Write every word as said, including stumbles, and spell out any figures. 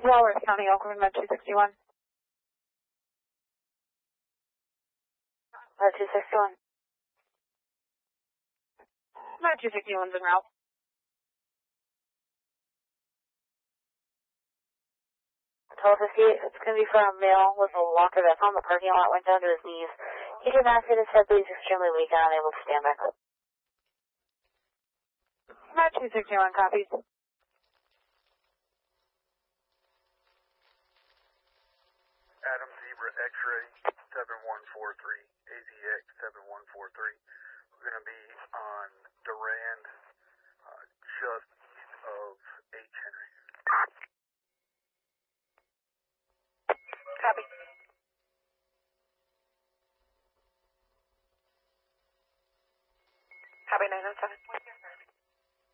Walworth County, Oakland, Med two sixty-one. Med two sixty-one. Med two sixty-one's en route. twelve fifty-eight, it's going to be for a male with a walker that's on the parking lot, went down to his knees. He did not hit his head, but he's extremely weak and unable to stand back up. Med two sixty-one, copies. Adam Zebra X-ray seven one four three, A Z X seven one four three. We're going to be on Durand, uh, just east of H. Henry. Copy. Copy nine oh seven.